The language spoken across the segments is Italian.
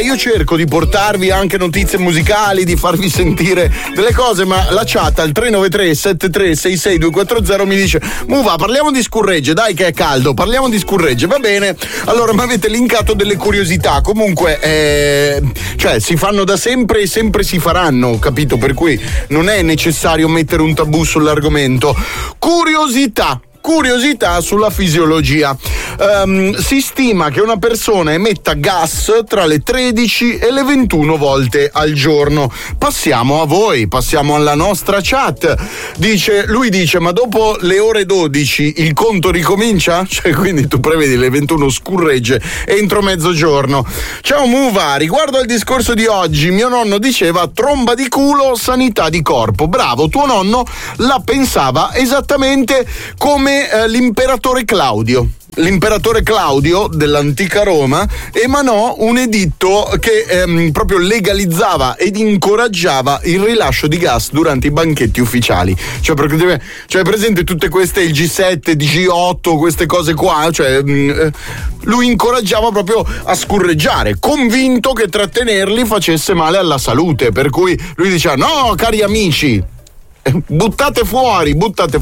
Io cerco di portarvi anche notizie musicali, di farvi sentire delle cose, ma la chat al 393 7366 240 mi dice: Muva, parliamo di scurregge, dai che è caldo, parliamo di scurregge, va bene. Allora mi avete linkato delle curiosità, comunque cioè si fanno da sempre e sempre si faranno, capito? Per cui non è necessario mettere un tabù sull'argomento. Curiosità sulla fisiologia. Si stima che una persona emetta gas tra le 13 e le 21 volte al giorno. Passiamo a voi, passiamo alla nostra chat. Lui dice: ma dopo le ore 12 il conto ricomincia? Cioè, quindi tu prevedi le 21 scurregge entro mezzogiorno. Ciao Muva, riguardo al discorso di oggi, mio nonno diceva tromba di culo, sanità di corpo. Bravo, tuo nonno la pensava esattamente come l'imperatore Claudio. L'imperatore Claudio dell'antica Roma emanò un editto che proprio legalizzava ed incoraggiava il rilascio di gas durante i banchetti ufficiali. Cioè presente tutte queste, il G7, il G8, queste cose qua, cioè lui incoraggiava proprio a scurreggiare, convinto che trattenerli facesse male alla salute, per cui lui diceva: no, cari amici, buttate fuori.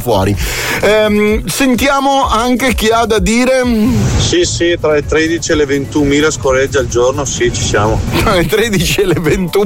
Sentiamo anche chi ha da dire. Sì, tra le 13 e le 21.000 scorregge al giorno, sì, ci siamo. Tra le 13 e le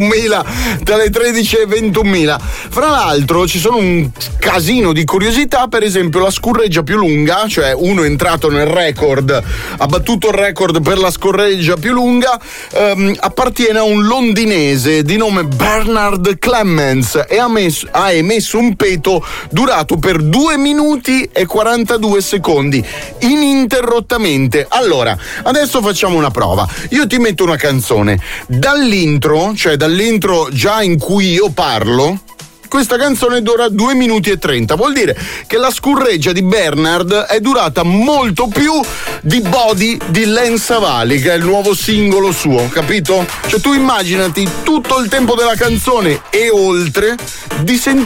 21.000. Fra l'altro ci sono un casino di curiosità, per esempio la scurreggia più lunga, cioè uno è entrato nel record, ha battuto il record per la scurreggia più lunga, appartiene a un londinese di nome Bernard Clemens e ha emesso un peto durato per 2 minuti e 42 secondi ininterrottamente. Allora, adesso facciamo una prova. Io ti metto una canzone dall'intro già in cui io parlo. Questa canzone dura 2 minuti e 30, vuol dire che la scurreggia di Bernard è durata molto più di Body di Len Savali, che è il nuovo singolo suo, capito? Cioè tu immaginati tutto il tempo della canzone e oltre di sentire